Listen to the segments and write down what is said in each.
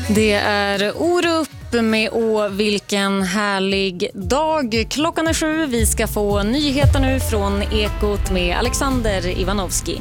Det är Orup med vilken härlig dag. Klockan är 7. Vi ska få nyheter nu från Ekot med Alexander Ivanovski.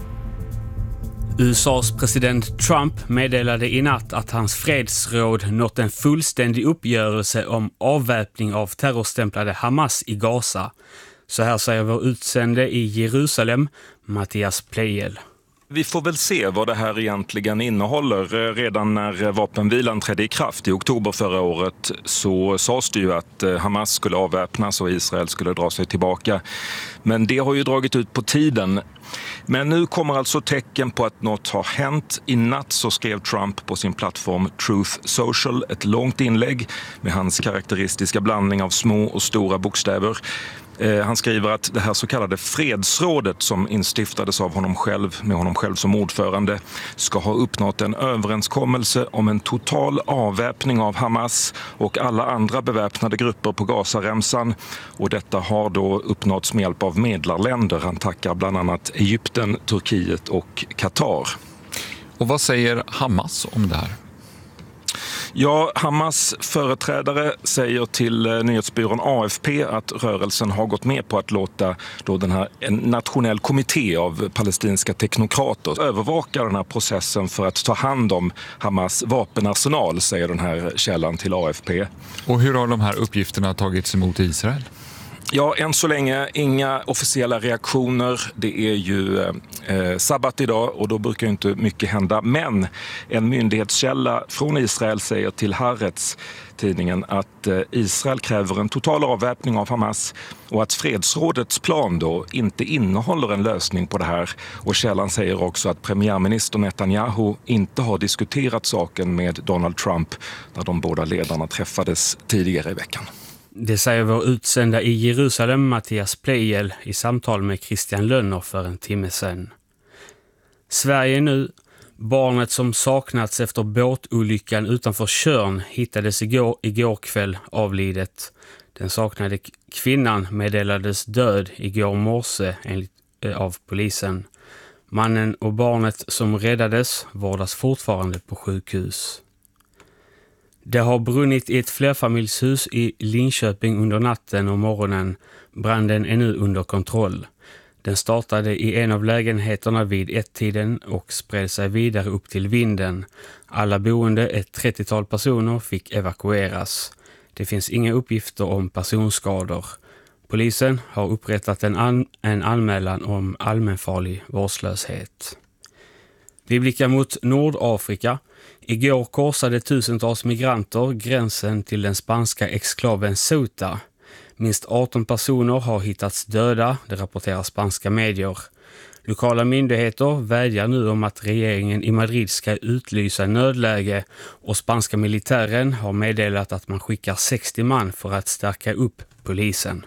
USAs president Trump meddelade i natt att hans fredsråd nått en fullständig uppgörelse om avväpning av terrorstämplade Hamas i Gaza. Så här säger vår utsände i Jerusalem, Mattias Plejel. Vi får väl se vad det här egentligen innehåller. Redan när vapenvilan trädde i kraft i oktober förra året så sades det ju att Hamas skulle avväpnas och Israel skulle dra sig tillbaka. Men det har ju dragit ut på tiden. Men nu kommer alltså tecken på att något har hänt. I natt så skrev Trump på sin plattform Truth Social ett långt inlägg med hans karaktäristiska blandning av små och stora bokstäver. Han skriver att det här så kallade fredsrådet som instiftades av honom själv, med honom själv som ordförande, ska ha uppnått en överenskommelse om en total avväpning av Hamas och alla andra beväpnade grupper på Gazaremsan. Och detta har då uppnåtts med hjälp av medlarländer. Han tackar bland annat Egypten, Turkiet och Qatar. Och vad säger Hamas om det här? Ja, Hamas företrädare säger till nyhetsbyrån AFP att rörelsen har gått med på att låta då en nationell kommitté av palestinska teknokrater övervaka den här processen för att ta hand om Hamas vapenarsenal, säger den här källan till AFP. Och hur har de här uppgifterna tagits emot Israel? Ja, än så länge inga officiella reaktioner. Det är ju sabbat idag och då brukar ju inte mycket hända. Men en myndighetskälla från Israel säger till Haaretz, tidningen, att Israel kräver en total avväpning av Hamas och att fredsrådets plan då inte innehåller en lösning på det här. Och källan säger också att premiärminister Netanyahu inte har diskuterat saken med Donald Trump när de båda ledarna träffades tidigare i veckan. Det säger vår utsända i Jerusalem, Mattias Plejel, i samtal med Christian Lönner för en timme sedan. Sverige nu. Barnet som saknats efter båtolyckan utanför Tjörn hittades igår kväll avlidet. Den saknade kvinnan meddelades död igår morse av polisen. Mannen och barnet som räddades vårdas fortfarande på sjukhus. Det har brunnit i ett flerfamiljshus i Linköping under natten och morgonen. Branden är nu under kontroll. Den startade i en av lägenheterna vid 1-tiden och spred sig vidare upp till vinden. Alla boende, ett 30-tal personer, fick evakueras. Det finns inga uppgifter om personskador. Polisen har upprättat en anmälan om allmänfarlig vårdslöshet. Vi blickar mot Nordafrika. Igår korsade tusentals migranter gränsen till den spanska exklaven Ceuta. Minst 18 personer har hittats döda, det rapporterar spanska medier. Lokala myndigheter vädjar nu om att regeringen i Madrid ska utlysa nödläge och spanska militären har meddelat att man skickar 60 man för att stärka upp polisen.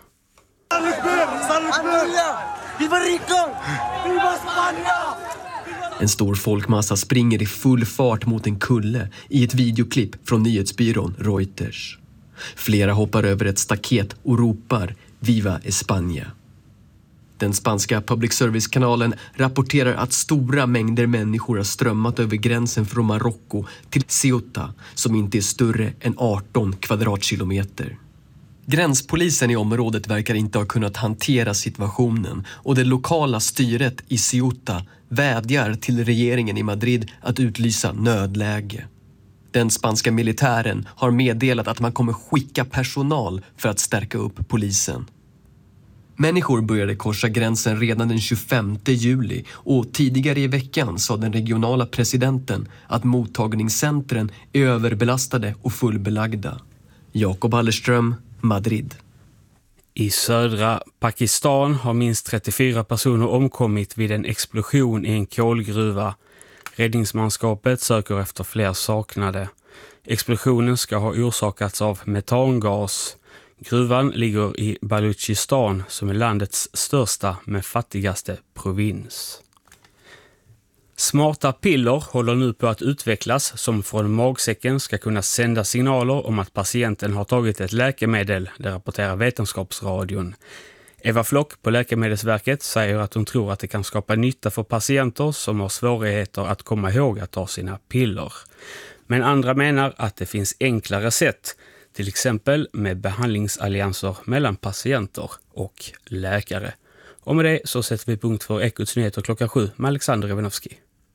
En stor folkmassa springer i full fart mot en kulle i ett videoklipp från nyhetsbyrån Reuters. Flera hoppar över ett staket och ropar Viva España. Den spanska public service-kanalen rapporterar att stora mängder människor har strömmat över gränsen från Marocko till Ceuta, som inte är större än 18 kvadratkilometer. Gränspolisen i området verkar inte ha kunnat hantera situationen och det lokala styret i Ceuta vädjar till regeringen i Madrid att utlysa nödläge. Den spanska militären har meddelat att man kommer skicka personal för att stärka upp polisen. Människor började korsa gränsen redan den 25 juli och tidigare i veckan sa den regionala presidenten att mottagningscentren är överbelastade och fullbelagda. Jakob Hallerström, Madrid. I södra Pakistan har minst 34 personer omkommit vid en explosion i en kolgruva. Räddningsmanskapet söker efter fler saknade. Explosionen ska ha orsakats av metangas. Gruvan ligger i Baluchistan som är landets största men fattigaste provins. Smarta piller håller nu på att utvecklas som från magsäcken ska kunna sända signaler om att patienten har tagit ett läkemedel, det rapporterar Vetenskapsradion. Eva Flock på Läkemedelsverket säger att hon tror att det kan skapa nytta för patienter som har svårigheter att komma ihåg att ta sina piller. Men andra menar att det finns enklare sätt, till exempel med behandlingsallianser mellan patienter och läkare. Och med det så sätter vi punkt för Ekots nyheter klockan 7 med Alexander Ivanovski.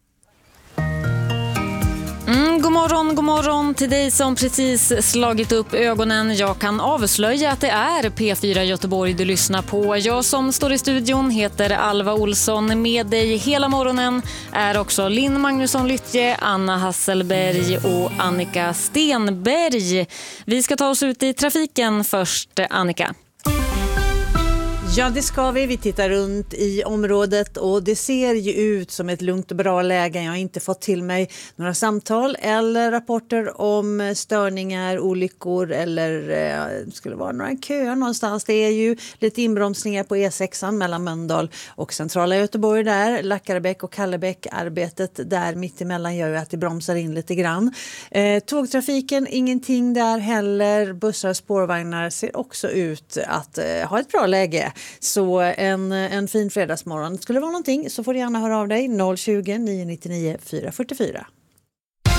God morgon till dig som precis slagit upp ögonen. Jag kan avslöja att det är P4 Göteborg du lyssnar på. Jag som står i studion heter Alva Olsson. Med dig hela morgonen är också Linn Magnusson Lyttje, Anna Hasselberg och Annika Stenberg. Vi ska ta oss ut i trafiken först, Annika. Ja, det ska vi. Vi tittar runt i området och det ser ju ut som ett lugnt och bra läge. Jag har inte fått till mig några samtal eller rapporter om störningar, olyckor eller skulle vara några köer någonstans. Det är ju lite inbromsningar på E6 mellan Mölndal och centrala Göteborg där. Lackarebäck och Kallebäck, arbetet där mittemellan gör ju att det bromsar in lite grann. Tågtrafiken, ingenting där heller. Bussar och spårvagnar ser också ut att ha ett bra läge. Så en fin fredagsmorgon. Skulle det vara någonting så får du gärna höra av dig 020 999 444.